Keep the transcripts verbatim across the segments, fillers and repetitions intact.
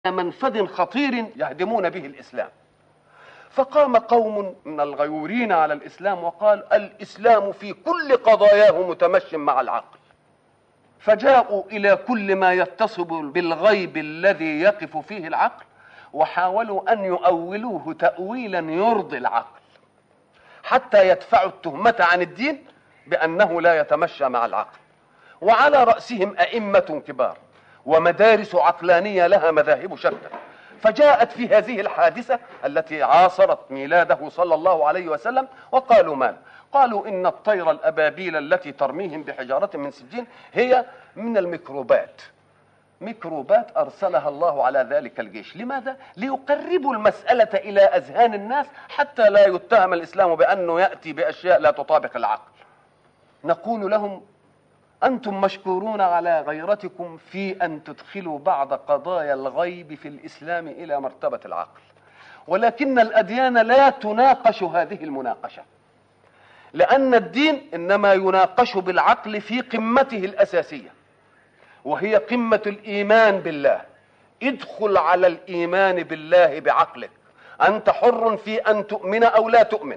منفذ خطير يهدمون به الإسلام. فقام قوم من الغيورين على الإسلام وقال الإسلام في كل قضاياه متمشٍ مع العقل، فجاءوا إلى كل ما يتصل بالغيب الذي يقف فيه العقل وحاولوا أن يؤولوه تأويلا يرضي العقل حتى يدفعوا التهمة عن الدين بأنه لا يتمشى مع العقل. وعلى رأسهم أئمة كبار ومدارس عقلانية لها مذاهب شتى. فجاءت في هذه الحادثة التي عاصرت ميلاده صلى الله عليه وسلم وقالوا ماذا؟ قالوا إن الطير الأبابيل التي ترميهم بحجارة من سجين هي من الميكروبات، ميكروبات أرسلها الله على ذلك الجيش. لماذا؟ ليقربوا المسألة إلى أذهان الناس حتى لا يتهم الإسلام بأنه يأتي بأشياء لا تطابق العقل. نقول لهم أنتم مشكورون على غيرتكم في أن تدخلوا بعض قضايا الغيب في الإسلام إلى مرتبة العقل، ولكن الأديان لا تناقش هذه المناقشة، لأن الدين إنما يناقش بالعقل في قمته الأساسية وهي قمة الإيمان بالله. ادخل على الإيمان بالله بعقلك، أنت حر في أن تؤمن أو لا تؤمن،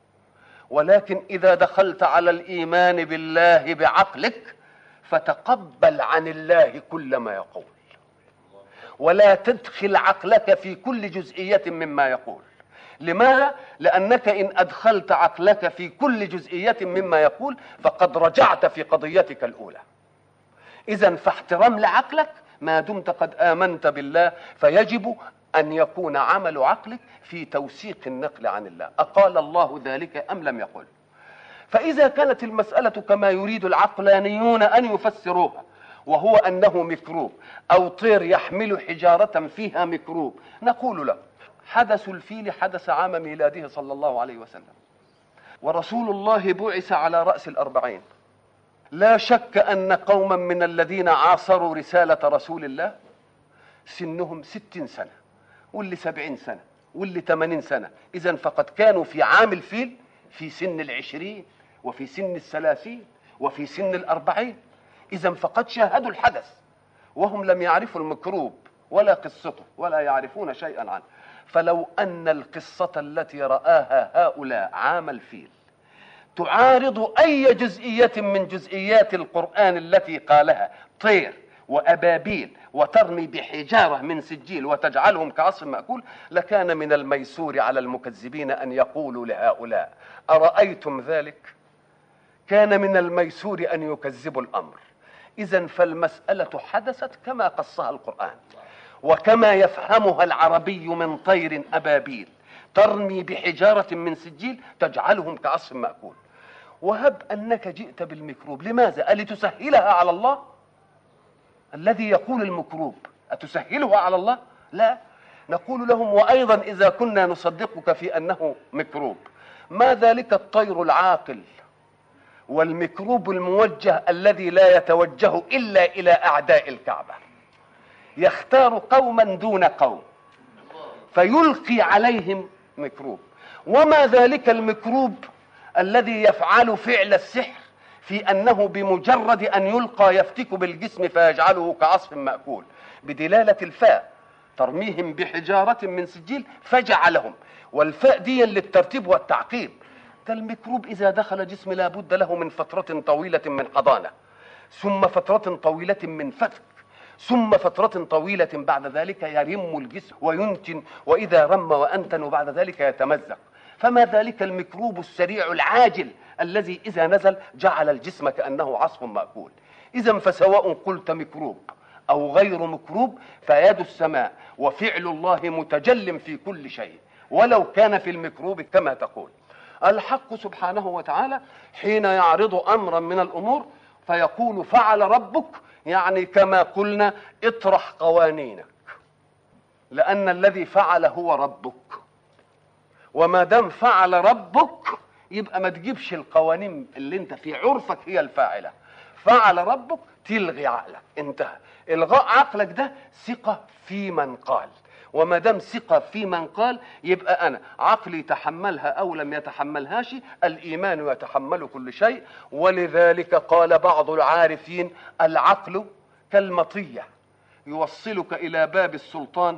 ولكن إذا دخلت على الإيمان بالله بعقلك فتقبل عن الله كل ما يقول، ولا تدخل عقلك في كل جزئية مما يقول. لماذا؟ لأنك إن أدخلت عقلك في كل جزئية مما يقول فقد رجعت في قضيتك الأولى. إذن فاحترم لعقلك ما دمت قد آمنت بالله، فيجب أن يكون عمل عقلك في توثيق النقل عن الله، أقال الله ذلك أم لم يقل. فإذا كانت المسألة كما يريد العقلانيون أن يفسروها، وهو أنه ميكروب أو طير يحمل حجارة فيها ميكروب، نقول له حدث الفيل حدث عام ميلاده صلى الله عليه وسلم، ورسول الله بعث على رأس الأربعين. لا شك أن قوما من الذين عاصروا رسالة رسول الله سنهم ستين سنة واللي سبعين سنة واللي ثمانين سنة، إذن فقد كانوا في عام الفيل في سن العشرين وفي سن الثلاثين وفي سن الأربعين، إذن فقد شاهدوا الحدث وهم لم يعرفوا الميكروب ولا قصته ولا يعرفون شيئا عنه. فلو أن القصة التي رآها هؤلاء عام الفيل تعارض أي جزئية من جزئيات القرآن التي قالها طير وأبابيل وترمي بحجارة من سجيل وتجعلهم كعصف مأكول، لكان من الميسور على المكذبين أن يقولوا لهؤلاء أرأيتم ذلك؟ كان من الميسور أن يكذبوا الأمر. إذن فالمسألة حدثت كما قصها القرآن وكما يفهمها العربي من طير أبابيل ترمي بحجارة من سجيل تجعلهم كعصف مأكول. وهب أنك جئت بالميكروب، لماذا؟ ألتسهلها على الله؟ الذي يقول الميكروب أتسهلها على الله؟ لا. نقول لهم وأيضا إذا كنا نصدقك في أنه ميكروب، ما ذلك الطير العاقل والميكروب الموجه الذي لا يتوجه إلا إلى أعداء الكعبة، يختار قوما دون قوم فيلقي عليهم ميكروب. وما ذلك الميكروب الذي يفعل فعل السحر في أنه بمجرد أن يلقى يفتك بالجسم فيجعله كعصف مأكول، بدلالة الفاء ترميهم بحجارة من سجيل فجعلهم، والفاء دي للترتيب والتعقيب. الميكروب إذا دخل جسم لا بد له من فترة طويلة من حضانة، ثم فترة طويلة من فتك، ثم فترة طويلة بعد ذلك يرم الجسم وينتن، وإذا رم وأنتن وبعد ذلك يتمزق. فما ذلك الميكروب السريع العاجل الذي إذا نزل جعل الجسم كأنه عصف مأكول. إذن فسواء قلت ميكروب أو غير ميكروب فيد السماء وفعل الله متجل في كل شيء، ولو كان في الميكروب كما تقول. الحق سبحانه وتعالى حين يعرض أمرا من الأمور فيقول فعل ربك، يعني كما قلنا اطرح قوانينك، لأن الذي فعل هو ربك، وما دام فعل ربك يبقى ما تجيبش القوانين اللي انت في عرفك هي الفاعلة. فعل ربك تلغي عقلك، انتهى. الغاء عقلك ده ثقة في من قال، وما دام ثقة في من قال يبقى أنا عقلي تحملها أو لم يتحملهاش، الإيمان يتحمل كل شيء. ولذلك قال بعض العارفين العقل كالمطية يوصلك إلى باب السلطان